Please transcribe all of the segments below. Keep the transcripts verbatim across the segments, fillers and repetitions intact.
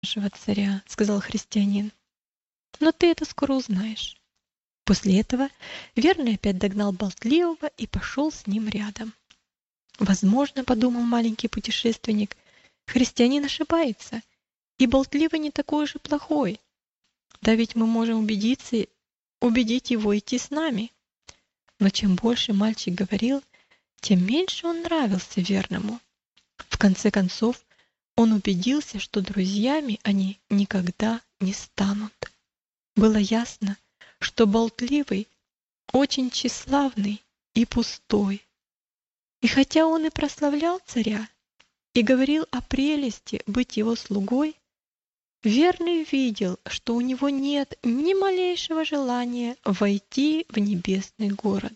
нашего царя», — сказал христианин. «Но ты это скоро узнаешь». После этого верный опять догнал болтливого и пошел с ним рядом. Возможно, подумал маленький путешественник, христианин ошибается, и болтливый не такой уж и плохой. Да ведь мы можем убедиться, убедить его идти с нами. Но чем больше мальчик говорил, тем меньше он нравился верному. В конце концов, он убедился, что друзьями они никогда не станут. Было ясно, что болтливый очень тщеславный и пустой. И хотя он и прославлял царя, и говорил о прелести быть его слугой, верный видел, что у него нет ни малейшего желания войти в небесный город.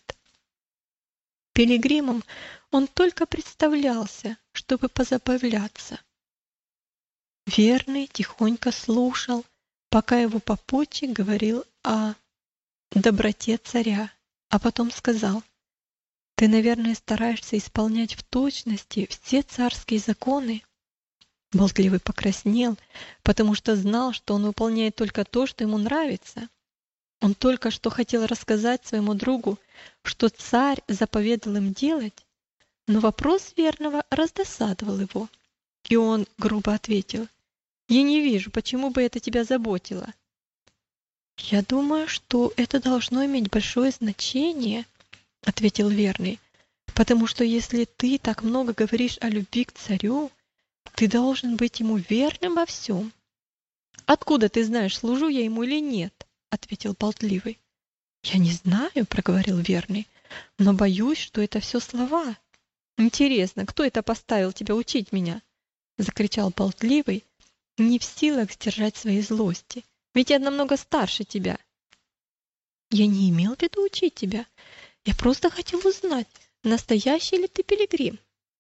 Пилигримом он только представлялся, чтобы позабавляться. Верный тихонько слушал, пока его попутчик говорил о доброте царя, а потом сказал: «Ты, наверное, стараешься исполнять в точности все царские законы». Болтливый покраснел, потому что знал, что он выполняет только то, что ему нравится. Он только что хотел рассказать своему другу, что царь заповедал им делать, но вопрос верного раздосадовал его, и он грубо ответил: «Я не вижу, почему бы это тебя заботило». «Я думаю, что это должно иметь большое значение», — ответил верный, «потому что если ты так много говоришь о любви к царю, ты должен быть ему верным во всем». «Откуда ты знаешь, служу я ему или нет?» — ответил болтливый. «Я не знаю», — проговорил верный, «но боюсь, что это все слова». «Интересно, кто это поставил тебя учить меня?» — закричал болтливый, не в силах сдержать своей злости. «Ведь я намного старше тебя». «Я не имел в виду учить тебя. Я просто хотел узнать, настоящий ли ты пилигрим».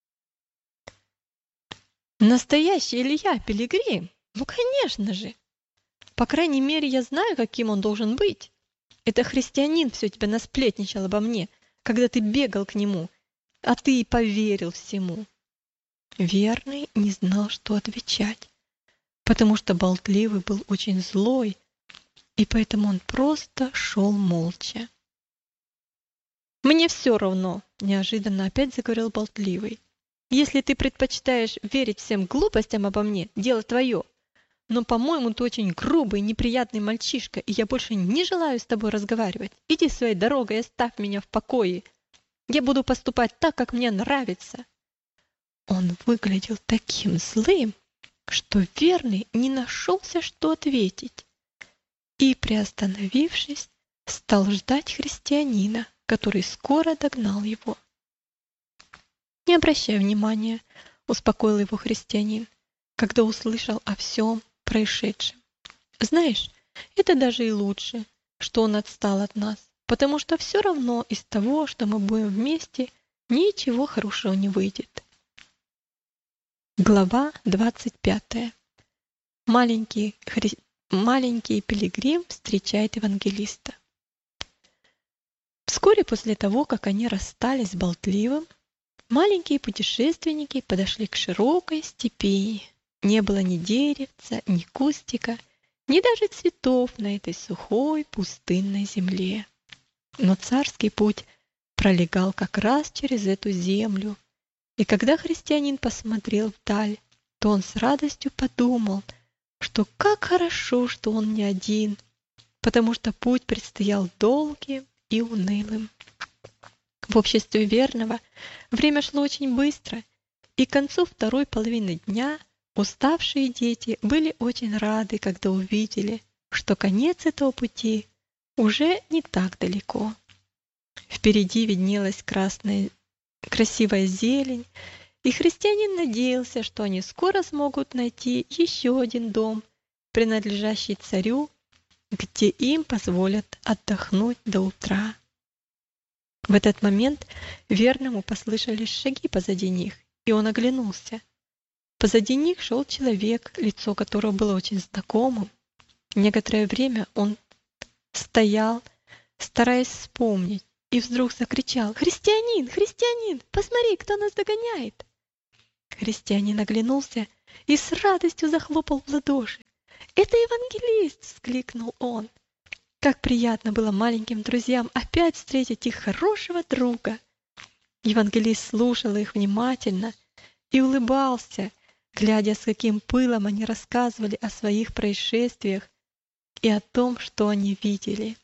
«Настоящий ли я пилигрим? Ну, конечно же! По крайней мере, я знаю, каким он должен быть. Это христианин все тебя насплетничал обо мне, когда ты бегал к нему, а ты и поверил всему». Верный не знал, что отвечать, потому что болтливый был очень злой, и поэтому он просто шел молча. «Мне все равно», — неожиданно опять заговорил болтливый. «Если ты предпочитаешь верить всем глупостям обо мне, дело твое. Но, по-моему, ты очень грубый и неприятный мальчишка, и я больше не желаю с тобой разговаривать. Иди своей дорогой и оставь меня в покое. Я буду поступать так, как мне нравится». Он выглядел таким злым, что верный не нашелся, что ответить, и, приостановившись, стал ждать христианина, который скоро догнал его. «Не обращай внимания», — успокоил его христианин, когда услышал о всем происшедшем. «Знаешь, это даже и лучше, что он отстал от нас, потому что все равно из того, что мы будем вместе, ничего хорошего не выйдет». Глава двадцать пятая. Маленький, хри... Маленький пилигрим встречает евангелиста. Вскоре после того, как они расстались с болтливым, маленькие путешественники подошли к широкой степи. Не было ни деревца, ни кустика, ни даже цветов на этой сухой пустынной земле. Но царский путь пролегал как раз через эту землю, и когда христианин посмотрел вдаль, то он с радостью подумал, что как хорошо, что он не один, потому что путь предстоял долгим и унылым. В обществе верного время шло очень быстро, и к концу второй половины дня уставшие дети были очень рады, когда увидели, что конец этого пути уже не так далеко. Впереди виднелась красная, красивая зелень, и христианин надеялся, что они скоро смогут найти еще один дом, принадлежащий царю, где им позволят отдохнуть до утра. В этот момент верному послышались шаги позади них, и он оглянулся. Позади них шел человек, лицо которого было очень знакомым. Некоторое время он стоял, стараясь вспомнить, и вдруг закричал: «Христианин! Христианин! Посмотри, кто нас догоняет!» Христианин оглянулся и с радостью захлопал в ладоши. «Это евангелист!» — вскликнул он. Как приятно было маленьким друзьям опять встретить их хорошего друга. Евангелист слушал их внимательно и улыбался, глядя, с каким пылом они рассказывали о своих происшествиях и о том, что они видели.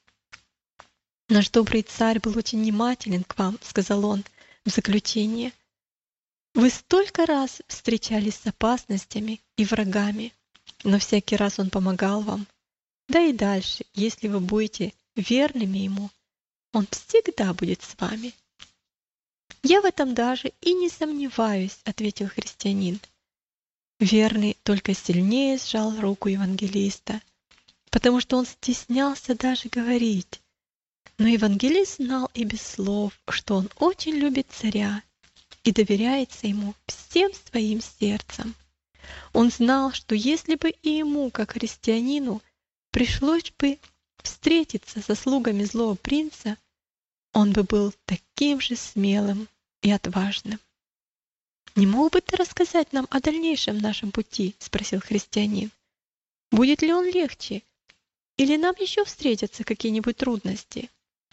«Наш добрый царь был очень внимателен к вам», — сказал он в заключение. «Вы столько раз встречались с опасностями и врагами, но всякий раз он помогал вам. Да и дальше, если вы будете верными ему, он всегда будет с вами». «Я в этом даже и не сомневаюсь», — ответил христианин. Верный только сильнее сжал руку евангелиста, потому что он стеснялся даже говорить. Но евангелист знал и без слов, что он очень любит царя и доверяется ему всем своим сердцем. Он знал, что если бы и ему, как христианину, пришлось бы встретиться со слугами злого принца, он бы был таким же смелым и отважным. «Не мог бы ты рассказать нам о дальнейшем нашем пути?» — спросил христианин. «Будет ли он легче? Или нам еще встретятся какие-нибудь трудности?»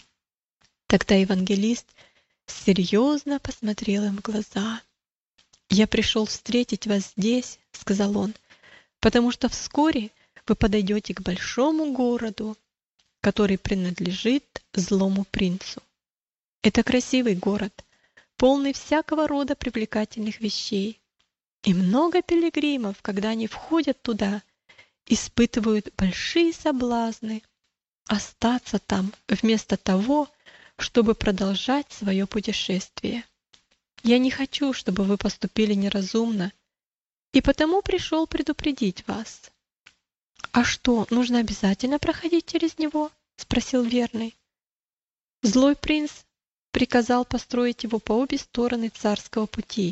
Тогда евангелист серьезно посмотрел им в глаза. «Я пришел встретить вас здесь, — сказал он, — потому что вскоре вы подойдете к большому городу, который принадлежит злому принцу. Это красивый город, полный всякого рода привлекательных вещей. И много пилигримов, когда они входят туда, испытывают большие соблазны остаться там вместо того, чтобы продолжать свое путешествие. Я не хочу, чтобы вы поступили неразумно, и потому пришел предупредить вас». «А что, нужно обязательно проходить через него?» — спросил верный. «Злой принц приказал построить его по обе стороны царского пути,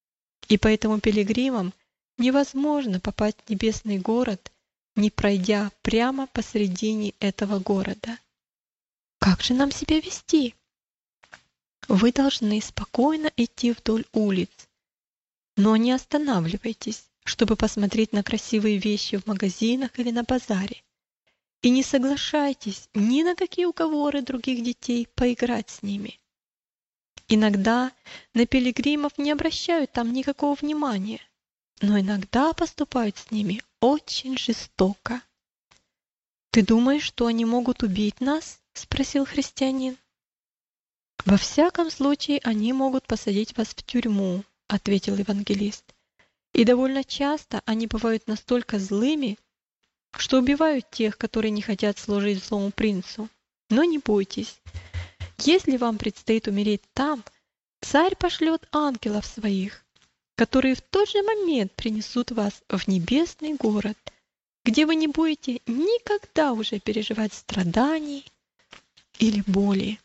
и поэтому пилигримам невозможно попасть в небесный город, не пройдя прямо посредине этого города. Как же нам себя вести?» «Вы должны спокойно идти вдоль улиц, но не останавливайтесь, чтобы посмотреть на красивые вещи в магазинах или на базаре. И не соглашайтесь ни на какие уговоры других детей поиграть с ними. Иногда на пилигримов не обращают там никакого внимания, но иногда поступают с ними очень жестоко». «Ты думаешь, что они могут убить нас?» — спросил христианин. «Во всяком случае, они могут посадить вас в тюрьму», — ответил евангелист. «И довольно часто они бывают настолько злыми, что убивают тех, которые не хотят служить злому принцу. Но не бойтесь. Если вам предстоит умереть там, царь пошлет ангелов своих, которые в тот же момент принесут вас в небесный город, где вы не будете никогда уже переживать страданий или боли».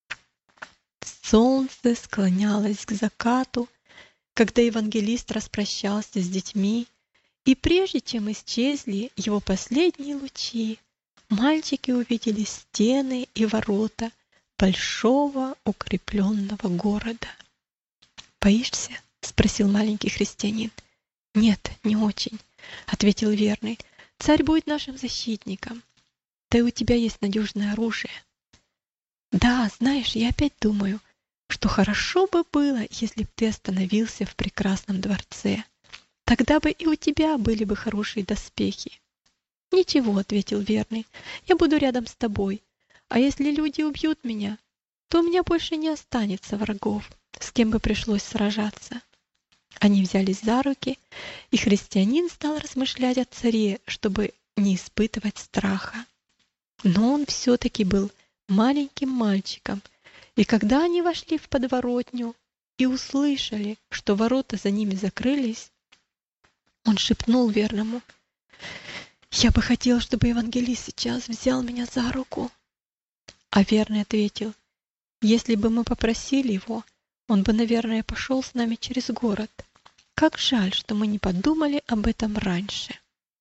Солнце склонялось к закату, когда евангелист распрощался с детьми, и прежде чем исчезли его последние лучи, мальчики увидели стены и ворота большого укрепленного города. «Боишься?» — спросил маленький христианин. «Нет, не очень», — ответил верный. «Царь будет нашим защитником. Да и у тебя есть надежное оружие». «Да, знаешь, я опять думаю, что хорошо бы было, если бы ты остановился в прекрасном дворце. Тогда бы и у тебя были бы хорошие доспехи». «Ничего», — ответил верный, — «я буду рядом с тобой. А если люди убьют меня, то у меня больше не останется врагов, с кем бы пришлось сражаться». Они взялись за руки, и христианин стал размышлять о царе, чтобы не испытывать страха. Но он все-таки был маленьким мальчиком, и когда они вошли в подворотню и услышали, что ворота за ними закрылись, он шепнул верному: «Я бы хотел, чтобы евангелист сейчас взял меня за руку». А верный ответил: «Если бы мы попросили его, он бы, наверное, пошел с нами через город. Как жаль, что мы не подумали об этом раньше».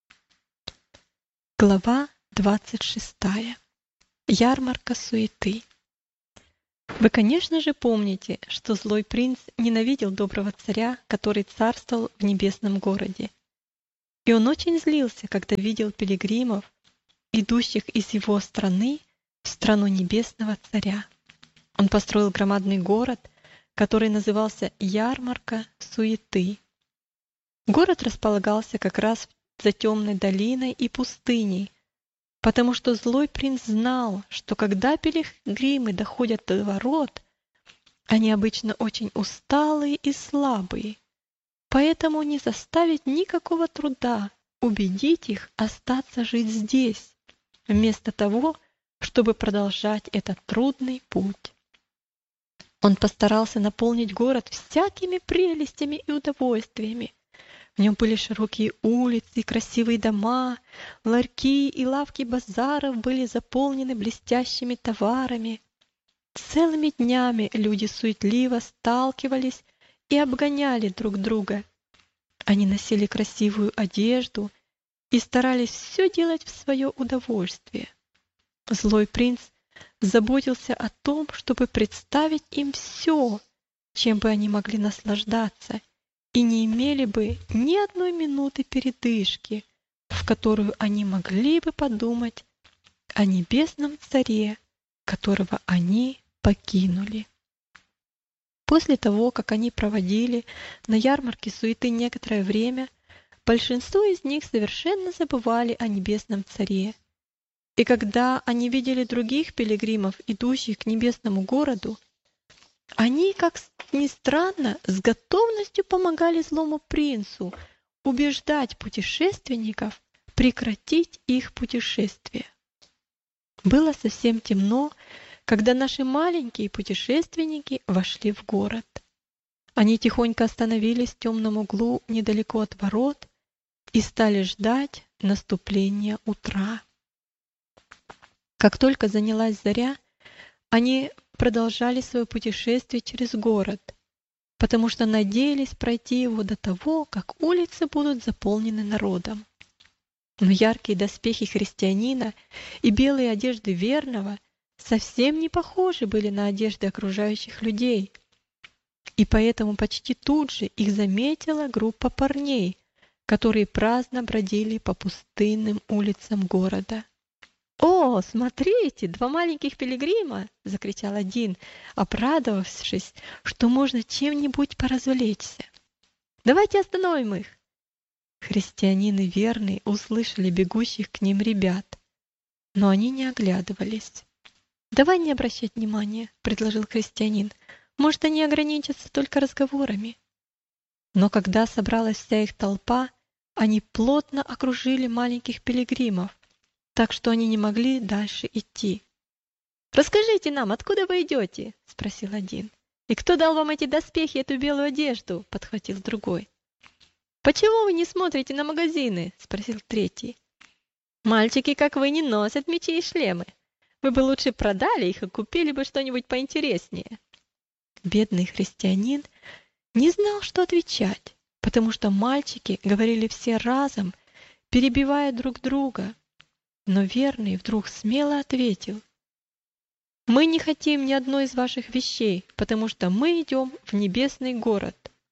Глава двадцать шестая. Ярмарка суеты. Вы, конечно же, помните, что злой принц ненавидел доброго царя, который царствовал в небесном городе. И он очень злился, когда видел пилигримов, идущих из его страны в страну небесного царя. Он построил громадный город, который назывался Ярмарка Суеты. Город располагался как раз за темной долиной и пустыней, потому что злой принц знал, что когда пилигримы доходят до ворот, они обычно очень усталые и слабые, поэтому не заставить никакого труда убедить их остаться жить здесь, вместо того, чтобы продолжать этот трудный путь. Он постарался наполнить город всякими прелестями и удовольствиями. В нем были широкие улицы, красивые дома, ларьки и лавки базаров были заполнены блестящими товарами. Целыми днями люди суетливо сталкивались и обгоняли друг друга. Они носили красивую одежду и старались все делать в свое удовольствие. Злой принц заботился о том, чтобы представить им все, чем бы они могли наслаждаться, и не имели бы ни одной минуты передышки, в которую они могли бы подумать о небесном царе, которого они покинули. После того, как они проводили на ярмарке суеты некоторое время, большинство из них совершенно забывали о небесном царе. И когда они видели других пилигримов, идущих к небесному городу, они, как ни странно, с готовностью помогали злому принцу убеждать путешественников прекратить их путешествие. Было совсем темно, когда наши маленькие путешественники вошли в город. Они тихонько остановились в темном углу недалеко от ворот и стали ждать наступления утра. Как только занялась заря, они продолжали свое путешествие через город, потому что надеялись пройти его до того, как улицы будут заполнены народом. Но яркие доспехи христианина и белые одежды верного совсем не похожи были на одежды окружающих людей, и поэтому почти тут же их заметила группа парней, которые праздно бродили по пустынным улицам города. «О, смотрите, два маленьких пилигрима!» — закричал один, обрадовавшись, что можно чем-нибудь поразвлечься. «Давайте остановим их!» Христианины верные услышали бегущих к ним ребят, но они не оглядывались. «Давай не обращать внимания», — предложил христианин. «Может, они ограничатся только разговорами». Но когда собралась вся их толпа, они плотно окружили маленьких пилигримов, так что они не могли дальше идти. «Расскажите нам, откуда вы идете?» — спросил один. «И кто дал вам эти доспехи и эту белую одежду?» — подхватил другой. «Почему вы не смотрите на магазины?» — спросил третий. «Мальчики, как вы, не носят мечи и шлемы. Вы бы лучше продали их и купили бы что-нибудь поинтереснее». Бедный христианин не знал, что отвечать, потому что мальчики говорили все разом, перебивая друг друга. Но верный вдруг смело ответил: «Мы не хотим ни одной из ваших вещей, потому что мы идем в небесный город».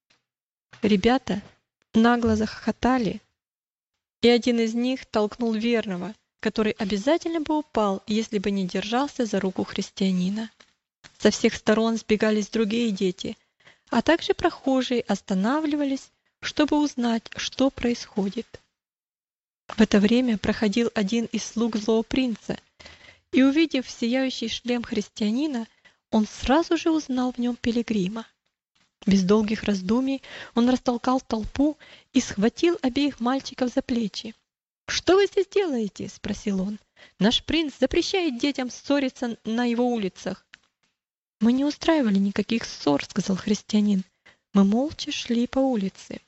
Ребята нагло захохотали, и один из них толкнул верного, который обязательно бы упал, если бы не держался за руку христианина. Со всех сторон сбегались другие дети, а также прохожие останавливались, чтобы узнать, что происходит. В это время проходил один из слуг злого принца, и, увидев сияющий шлем христианина, он сразу же узнал в нем пилигрима. Без долгих раздумий он растолкал толпу и схватил обеих мальчиков за плечи. «Что вы здесь делаете?» — спросил он. «Наш принц запрещает детям ссориться на его улицах». «Мы не устраивали никаких ссор», — сказал христианин. «Мы молча шли по улице».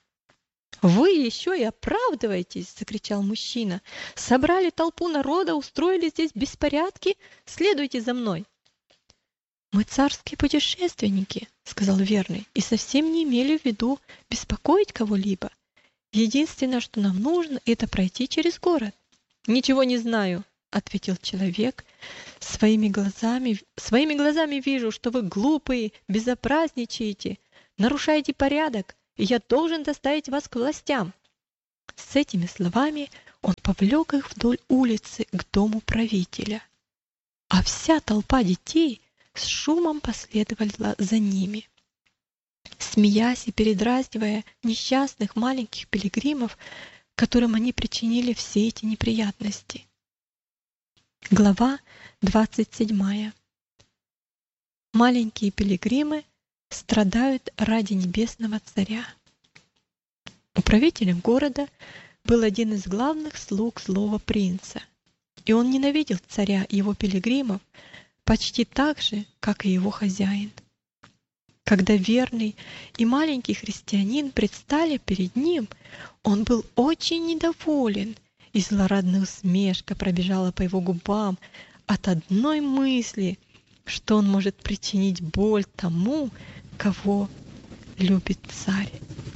«Вы еще и оправдываетесь!» — закричал мужчина. «Собрали толпу народа, устроили здесь беспорядки? Следуйте за мной!» «Мы царские путешественники», — сказал верный, «и совсем не имели в виду беспокоить кого-либо. Единственное, что нам нужно, это пройти через город». «Ничего не знаю», — ответил человек. «Своими глазами, своими глазами вижу, что вы глупые, безобразничаете, нарушаете порядок, и я должен доставить вас к властям». С этими словами он повлек их вдоль улицы к дому правителя, а вся толпа детей с шумом последовала за ними. Смеясь и передразнивая несчастных маленьких пилигримов, которым они причинили все эти неприятности. Глава двадцать седьмая. Маленькие пилигримы страдают ради небесного царя. Управителем города был один из главных слуг злого принца, и он ненавидел царя и его пилигримов почти так же, как и его хозяин. Когда верный и маленький христианин предстали перед ним, он был очень недоволен, и злорадная усмешка пробежала по его губам от одной мысли, что он может причинить боль тому, кого любит царь.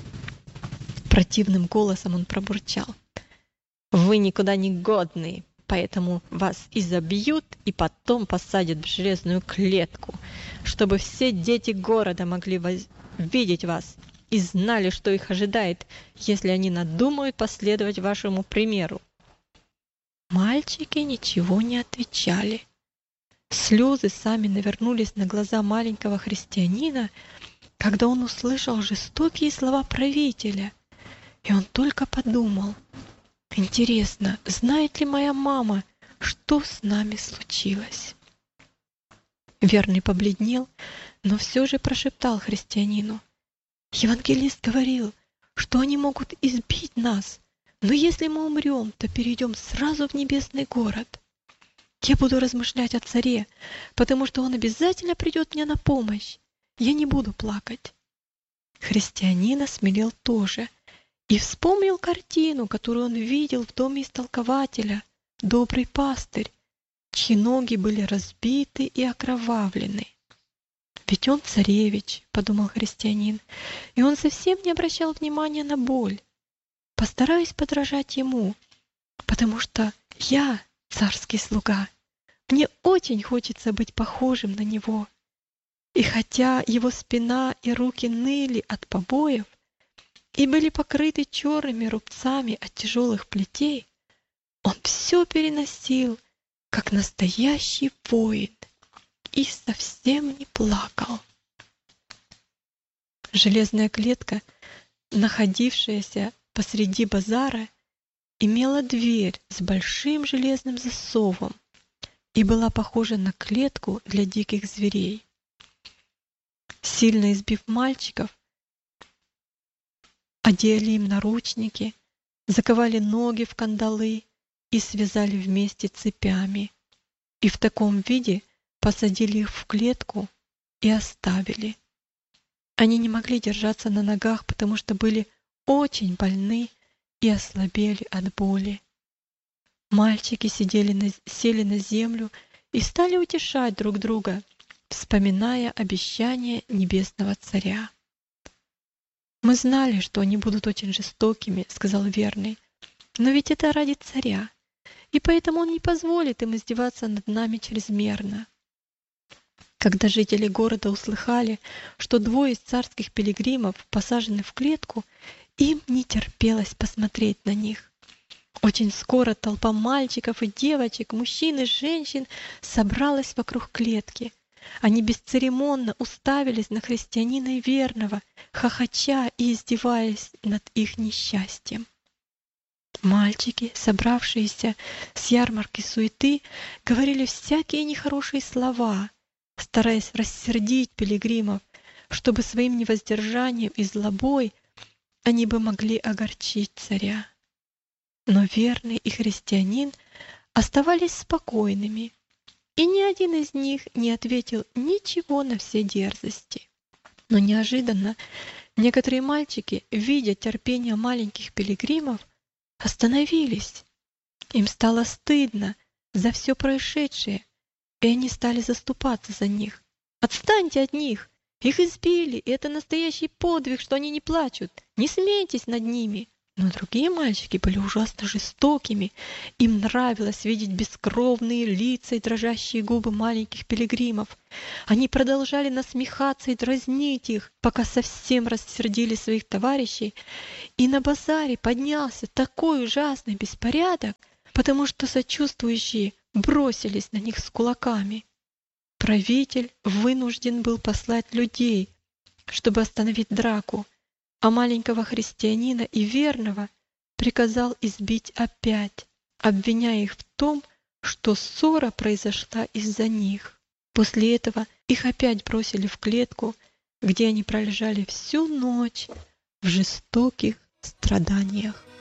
Противным голосом он пробурчал: «Вы никуда не годные, поэтому вас изобьют и потом посадят в железную клетку, чтобы все дети города могли воз... видеть вас и знали, что их ожидает, если они надумают последовать вашему примеру». Мальчики ничего не отвечали. Слезы сами навернулись на глаза маленького христианина, когда он услышал жестокие слова правителя, и он только подумал: «Интересно, знает ли моя мама, что с нами случилось?» Верный побледнел, но все же прошептал христианину: «Евангелист говорил, что они могут избить нас, но если мы умрем, то перейдем сразу в небесный город. Я буду размышлять о царе, потому что он обязательно придет мне на помощь. Я не буду плакать». Христианин осмелел тоже и вспомнил картину, которую он видел в доме истолкователя, добрый пастырь, чьи ноги были разбиты и окровавлены. «Ведь он царевич», — подумал христианин, и он совсем не обращал внимания на боль. «Постараюсь подражать ему, потому что я царский слуга. Мне очень хочется быть похожим на него». И хотя его спина и руки ныли от побоев и были покрыты черными рубцами от тяжелых плетей, он все переносил, как настоящий воин, и совсем не плакал. Железная клетка, находившаяся посреди базара, имела дверь с большим железным засовом и была похожа на клетку для диких зверей. Сильно избив мальчиков, одели им наручники, заковали ноги в кандалы и связали вместе цепями, и в таком виде посадили их в клетку и оставили. Они не могли держаться на ногах, потому что были очень больны и ослабели от боли. Мальчики сидели на, сели на землю и стали утешать друг друга, вспоминая обещание небесного царя. «Мы знали, что они будут очень жестокими», — сказал верный, «но ведь это ради царя, и поэтому он не позволит им издеваться над нами чрезмерно». Когда жители города услыхали, что двое из царских пилигримов посажены в клетку, им не терпелось посмотреть на них. Очень скоро толпа мальчиков и девочек, мужчин и женщин собралась вокруг клетки. Они бесцеремонно уставились на христианина и верного, хохоча и издеваясь над их несчастьем. Мальчики, собравшиеся с ярмарки суеты, говорили всякие нехорошие слова, стараясь рассердить пилигримов, чтобы своим невоздержанием и злобой они бы могли огорчить царя. Но верный и христианин оставались спокойными, и ни один из них не ответил ничего на все дерзости. Но неожиданно некоторые мальчики, видя терпение маленьких пилигримов, остановились. Им стало стыдно за все происшедшее, и они стали заступаться за них. «Отстаньте от них! Их избили, и это настоящий подвиг, что они не плачут! Не смейтесь над ними!» Но другие мальчики были ужасно жестокими. Им нравилось видеть бескровные лица и дрожащие губы маленьких пилигримов. Они продолжали насмехаться и дразнить их, пока совсем рассердили своих товарищей. И на базаре поднялся такой ужасный беспорядок, потому что сочувствующие бросились на них с кулаками. Правитель вынужден был послать людей, чтобы остановить драку, а маленького христианина и верного приказал избить опять, обвиняя их в том, что ссора произошла из-за них. После этого их опять бросили в клетку, где они пролежали всю ночь в жестоких страданиях.